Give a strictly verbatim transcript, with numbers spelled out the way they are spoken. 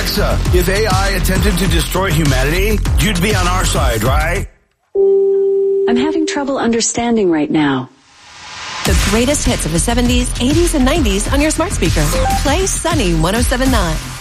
Alexa, if A I attempted to destroy humanity, you'd be on our side, right? I'm having trouble understanding right now. The greatest hits of the seventies, eighties, and nineties on your smart speaker. Play Sunny one oh seven point nine.